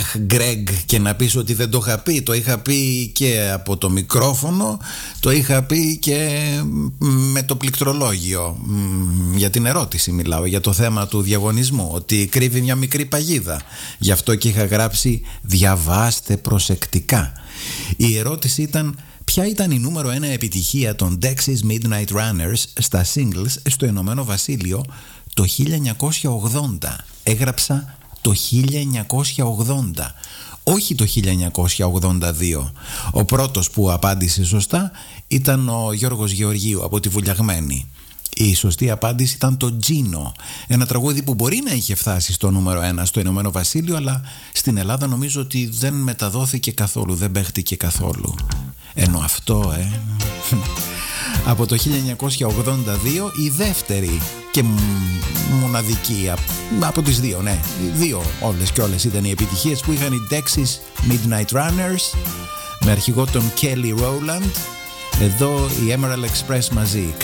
Αχ, Γκρέγκ, και να πεις ότι δεν το είχα πει. Το είχα πει και από το μικρόφωνο, το είχα πει και με το πληκτρολόγιο. Για την ερώτηση μιλάω, για το θέμα του διαγωνισμού, ότι κρύβει μια μικρή παγίδα. Γι' αυτό και είχα γράψει «Διαβάστε προσεκτικά». Η ερώτηση ήταν: ποια ήταν η νούμερο 1 επιτυχία των Dexys Midnight Runners στα singles στο Ηνωμένο Βασίλειο το 1980? Έγραψα το 1980, όχι το 1982. Ο πρώτος που απάντησε σωστά ήταν ο Γιώργος Γεωργίου από τη Βουλιαγμένη. Η σωστή απάντηση ήταν το Gino, ένα τραγούδι που μπορεί να είχε φτάσει στο νούμερο 1 στο Ηνωμένο Βασίλειο, αλλά στην Ελλάδα νομίζω ότι δεν μεταδόθηκε καθόλου, δεν παίχτηκε καθόλου. Ενώ αυτό από το 1982 η δεύτερη και μοναδική από τις δύο, ναι, οι δύο όλες και όλες ήταν οι επιτυχίες που είχαν οι Dexys Midnight Runners με αρχηγό τον Kelly Rowland. Εδώ η Emerald Express μαζί.